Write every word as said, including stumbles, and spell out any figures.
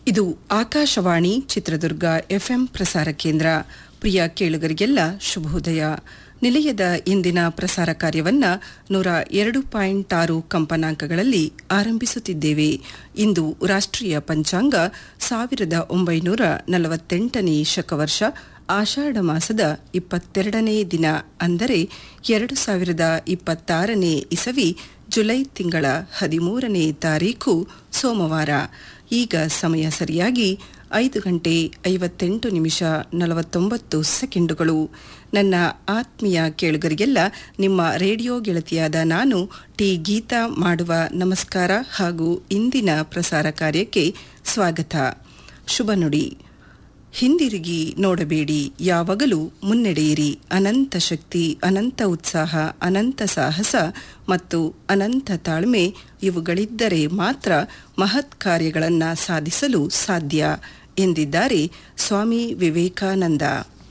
ಇದು ಆಕಾಶವಾಣಿ ಚಿತ್ರದುರ್ಗ ಎಫ್ಎಂ ಪ್ರಸಾರ ಕೇಂದ್ರ. ಪ್ರಿಯ ಕೇಳುಗರಿಗೆಲ್ಲ ಶುಭೋದಯ. ನಿಲಯದ ಇಂದಿನ ಪ್ರಸಾರ ಕಾರ್ಯವನ್ನ ನೂರ ಎರಡು ಪಾಯಿಂಟ್ ಆರು ಕಂಪನಾಂಕಗಳಲ್ಲಿ ಆರಂಭಿಸುತ್ತಿದ್ದೇವೆ. ಇಂದು ರಾಷ್ಟ್ರೀಯ ಪಂಚಾಂಗ ಸಾವಿರದ ಒಂಬೈನೂರ ನಲವತ್ತೆಂಟನೇ ಶಕವರ್ಷ ಆಷಾಢ ಮಾಸದ ಇಪ್ಪತ್ತೆರಡನೇ ದಿನ, ಅಂದರೆ ಎರಡು ಸಾವಿರದ ಇಪ್ಪತ್ತಾರನೇ ಇಸವಿ ಜುಲೈ ತಿಂಗಳ ಹದಿಮೂರನೇ ತಾರೀಖು ಸೋಮವಾರ. ಈಗ ಸಮಯ ಸರಿಯಾಗಿ ಐದು ಗಂಟೆ ಐವತ್ತೆಂಟು ನಿಮಿಷ ನಲವತ್ತೊಂಬತ್ತು ಸೆಕೆಂಡುಗಳು. ನನ್ನ ಆತ್ಮೀಯ ಕೇಳುಗರಿಗೆಲ್ಲ ನಿಮ್ಮ ರೇಡಿಯೋ ಗೆಳತಿಯಾದ ನಾನು ಟಿ ಗೀತಾ ಮಾಡುವ ನಮಸ್ಕಾರ ಹಾಗೂ ಇಂದಿನ ಪ್ರಸಾರ ಕಾರ್ಯಕ್ಕೆ ಸ್ವಾಗತ. ಶುಭ ನುಡಿ. ಹಿಂದಿರುಗಿ ನೋಡಬೇಡಿ, ಯಾವಾಗಲೂ ಮುನ್ನಡೆಯಿರಿ. ಅನಂತ ಶಕ್ತಿ, ಅನಂತ ಉತ್ಸಾಹ, ಅನಂತ ಸಾಹಸ ಮತ್ತು ಅನಂತ ತಾಳ್ಮೆ ಇವುಗಳಿದ್ದರೆ ಮಾತ್ರ ಮಹತ್ ಕಾರ್ಯಗಳನ್ನು ಸಾಧಿಸಲು ಸಾಧ್ಯ ಎಂದಿದ್ದಾರೆ ಸ್ವಾಮಿ ವಿವೇಕಾನಂದ.